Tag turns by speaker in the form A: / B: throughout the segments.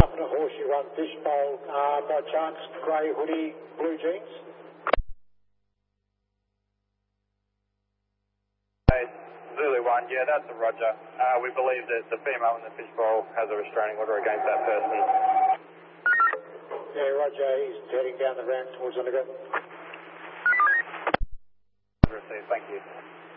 A: Up in a Horseshoe One fishbowl, by chance, grey hoodie, blue jeans?
B: Zulu 1, yeah, that's a Roger. We believe that the female in the fishbowl has a restraining order against that person.
A: Yeah, Roger, he's heading down the ramp towards Undergo.
B: Received, thank you.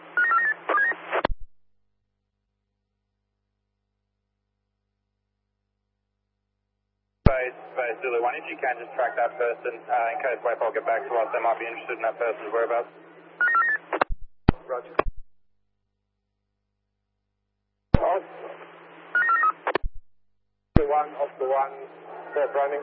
B: Space Zulu 1, if you can just track that person, in case Waypol get back to us, they might be interested in that person's whereabouts. Roger. Oscar 1, Perth roaming.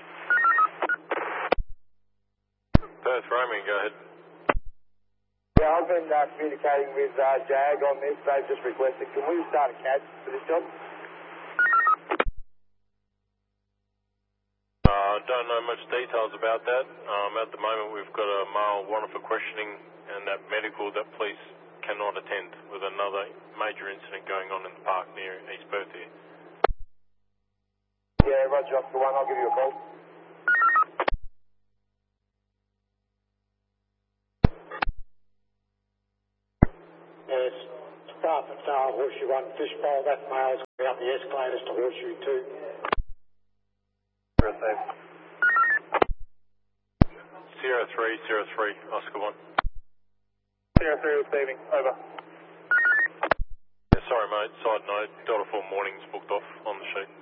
C: Perth roaming, go ahead.
B: Yeah, I've been communicating with JAG on this. They've just requested, can we start a CAD for this job?
C: Don't know much details about that. At the moment we've got a male wanted for questioning and that medical that police cannot attend with another major incident going on in the park near East Perth here.
B: Yeah, Roger, Oscar 1, I'll give you a call.
A: Yes, staff at Horseshoe One fishbowl, that male's going up the escalators to Horseshoe 2.
B: Received.
C: 0303, Oscar 1.
B: 03 receiving, over.
C: Yeah, sorry mate, side note, Delta 4 mornings booked off on the sheet.